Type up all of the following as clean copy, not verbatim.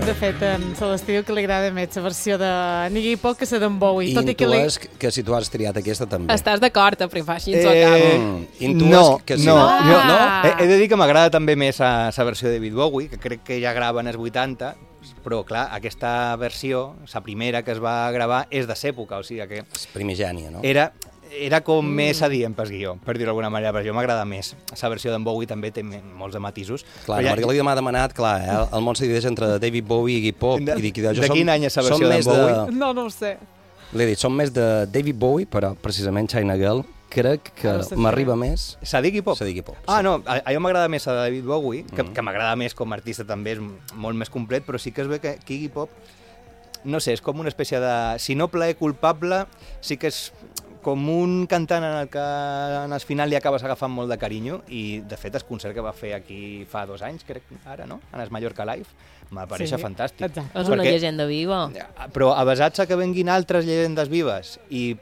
de fet, en Celestí que li agrada més la versió de Iggy Pop que la d'en Bowie. Intues que si tu has triat aquesta també. Estàs d'acord, però fa així ens ho acabo. Intues que sí. No. Ah. He de dir que m'agrada també més la versió de David Bowie, que crec que ja grava en els 80, però clar, aquesta versió, la primera que es va gravar, és de l'època, o sigui que... És primigènia, no? Era com més adient pel guió, per dir-ho d'alguna manera, però jo m'agrada més. La versió d'en Bowie també té molts de matisos. Clar, la Margalida m'ha demanat, clar, el món se divideix entre David Bowie i Iggy Pop. De quin any és la versió d'en Bowie? No ho sé. L'he dit, som més de David Bowie, però precisament China Girl crec que m'arriba més... La d'Iggy Pop? La d'Iggy Pop, sí. Ah, no, a mi m'agrada més la de David Bowie, que m'agrada més com a artista també, és molt més complet, però sí que es ve que Iggy Pop, no sé, és com una espècie de... Si no plaer culpable, sí que és com un cantant en el que en el final li acabes agafant molt de carinyo, i de fet el concert que va fer aquí fa 2 anys, crec, ara, no? En el Mallorca Live, m'apareix fantàstic. Exacte. És una llegenda viva. Però avesats a que venguin altres llegendes vives i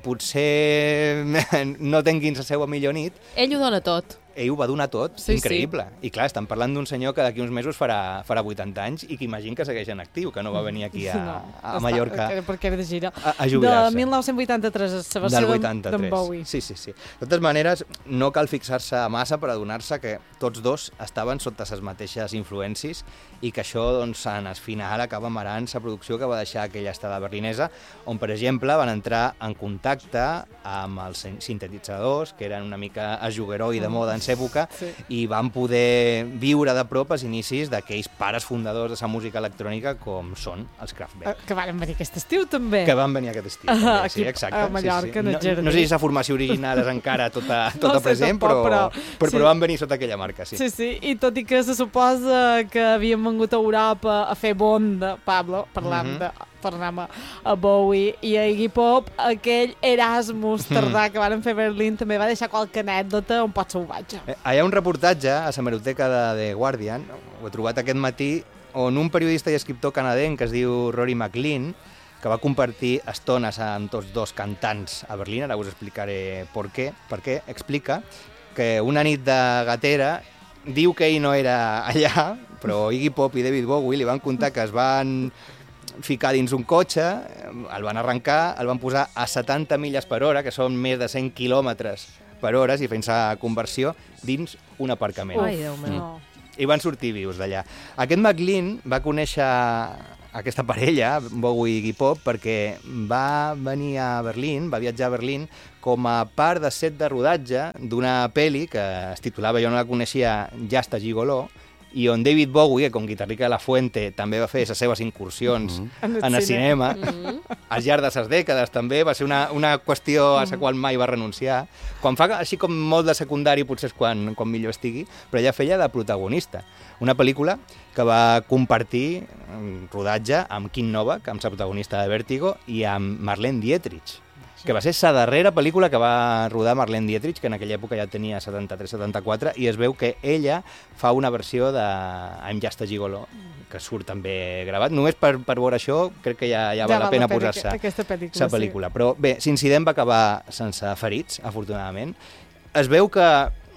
potser no tinguin la seva millor nit, Ell ho dona tot. ell ho va donar tot, Sí, increïble. I clar, estan parlant d'un senyor que d'aquí uns mesos farà 80 anys i que imagina que segueix en actiu, que no va venir aquí a Mallorca perquè era de gira. a jubilar-se. De 1983, la versió Del 83. d'en Bowie. Sí. De totes maneres, no cal fixar-se massa per adonar-se que tots dos estaven sota les mateixes influències i que això, doncs, en el final acaba amarant la producció que va deixar aquella estada berlinesa, on, per exemple, van entrar en contacte amb els sintetitzadors, que eren una mica a jugueroi de moda en època, i van poder viure de prop els inicis d'aquells pares fundadors de la música electrònica com són els Kraftwerk. Que van venir aquest estiu, també. Que van venir aquest estiu, també, aquí, sí, exacte. a Mallorca, en el jardí. No sé si la formació original és encara tota No sé, present, tampoc, però van venir sota aquella marca, sí. Sí, i tot i que se suposa que havíem vengut a Europa a fer Bonda, Pablo, parlant tornem a Bowie i a Iggy Pop, aquell Erasmus tardà que van fer a Berlín també va deixar qualque anècdota un poc salvatge. Hi ha un reportatge a la hemeroteca de The Guardian, ho he trobat aquest matí, on un periodista i escriptor canadenc que es diu Rory McLean, que va compartir estones amb tots dos cantants a Berlín, ara us explicaré per què, explica que una nit de gatera diu que ell no era allà, però Iggy Pop i David Bowie li van contar que es van ficar dins un cotxe, el van arrencar, el van posar a 70 milles per hora, que són més de 100 quilòmetres per hora, i fent la conversió dins un aparcament. Ai, Déu meu. I van sortir vius d'allà. Aquest McLean va conèixer aquesta parella, Bowie i Iggy Pop, perquè va venir a Berlín, va viatjar a Berlín com a part de set de rodatge d'una pel·li que es titulava, jo no la coneixia, Just a Gigolo, i on David Bowie, com guitarrista de La Fuente, també va fer les seves incursions en el cinema. Al llarg de les dècades també va ser una qüestió a la qual mai va renunciar. Quan fa així com molt de secundari potser és quan millor estigui, però ella feia de protagonista. Una pel·lícula que va compartir rodatge amb Kim Novak, amb la protagonista de Vértigo, i amb Marlene Dietrich, que va ser la darrera pel·lícula que va rodar Marlene Dietrich, que en aquella època ja tenia 73-74, i es veu que ella fa una versió de I'm Just a Gigolo, que surt també gravat. Només per veure això, crec que ja val la pena posar-se la pel·lícula. Però bé, l'incident va acabar sense ferits, afortunadament. Es veu que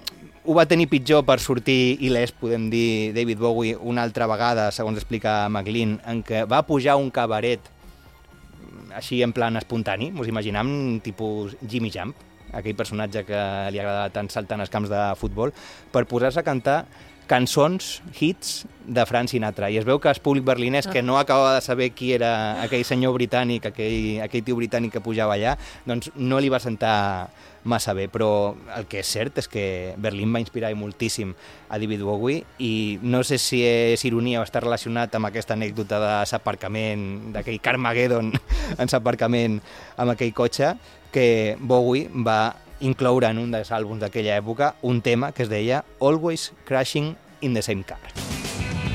ho va tenir pitjor per sortir il·lès, podem dir, David Bowie, una altra vegada, segons explica McLean, en què va pujar un cabaret així en plan espontani, us imaginam, tipus Jimmy Jump, aquell personatge que li agradava tant saltar en els camps de futbol, per posar-se a cantar cançons, hits de Frank Sinatra. I es veu que el públic berlinès, que no acabava de saber qui era aquell senyor britànic, aquell tio britànic que pujava allà, doncs no li va sentar massa bé. Però el que és cert és que Berlín va inspirar moltíssim a David Bowie, i no sé si és ironia o està relacionat amb aquesta anècdota de l'aparcament, d'aquell Carmageddon en l'aparcament amb aquell cotxe, que Bowie va incloure en un dels àlbums d'aquella època un tema que es deia Always Crashing in the Same Car.